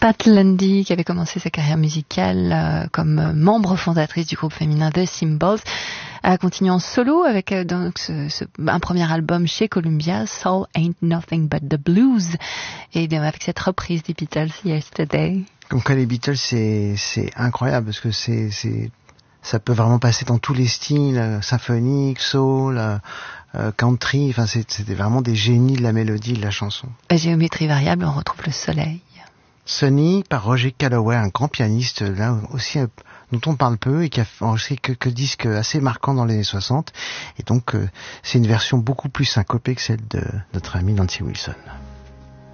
Pat Lundy, qui avait commencé sa carrière musicale comme membre fondatrice du groupe féminin The Symbols, a continué en solo avec donc un premier album chez Columbia, Soul Ain't Nothing But the Blues, et bien avec cette reprise des Beatles, Yesterday. Comme quoi les Beatles, c'est incroyable parce que ça peut vraiment passer dans tous les styles, symphonique, soul, country. Enfin, c'était vraiment des génies de la mélodie, de la chanson. À géométrie variable, on retrouve le soleil. Sunny par Roger Calloway, un grand pianiste là aussi dont on parle peu et qui a enregistré quelques disques assez marquants dans les années 60. Et donc c'est une version beaucoup plus syncopée que celle de notre ami Nancy Wilson.